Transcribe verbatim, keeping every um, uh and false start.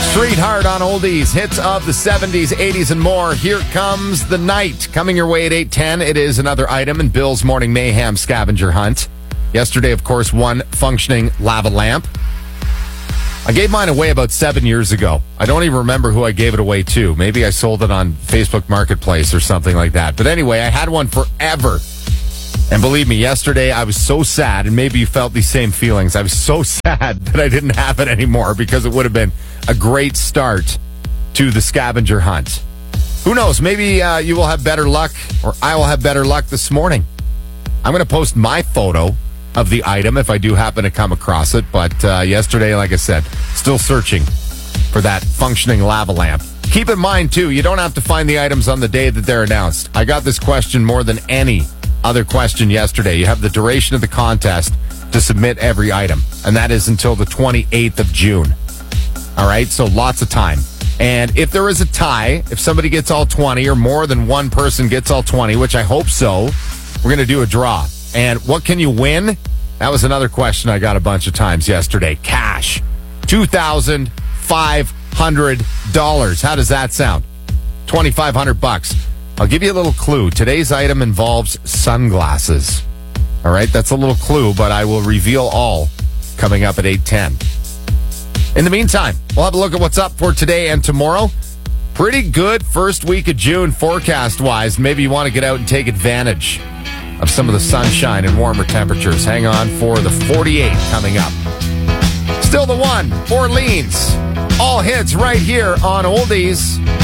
Streetheart on Oldies, hits of the seventies, eighties, and more. Here comes the night. Coming your way at eight ten, it is another item in Bill's Morning Mayhem scavenger hunt. Yesterday, of course, one functioning lava lamp. I gave mine away about seven years ago. I don't even remember who I gave it away to. Maybe I sold it on Facebook Marketplace or something like that. But anyway, I had one forever. And believe me, yesterday I was so sad, and maybe you felt these same feelings. I was so sad that I didn't have it anymore because it would have been a great start to the scavenger hunt. Who knows? Maybe uh, you will have better luck, or I will have better luck this morning. I'm going to post my photo of the item if I do happen to come across it. But uh, yesterday, like I said, still searching for that functioning lava lamp. Keep in mind, too, you don't have to find the items on the day that they're announced. I got this question more than any other question yesterday. You have the duration of the contest to submit every item, and that is until the twenty-eighth of June. All right, so lots of time. And if there is a tie, if somebody gets all twenty or more than one person gets all twenty, which I hope so, we're going to do a draw. And what can you win? That was another question I got a bunch of times yesterday. Cash. two thousand five hundred dollars. How does that sound? twenty-five hundred bucks. I'll give you a little clue. Today's item involves sunglasses. All right, that's a little clue, but I will reveal all coming up at eight ten. In the meantime, we'll have a look at what's up for today and tomorrow. Pretty good first week of June forecast-wise. Maybe you want to get out and take advantage of some of the sunshine and warmer temperatures. Hang on for the forty-eight coming up. Still the one, Orleans. All hits right here on Oldies.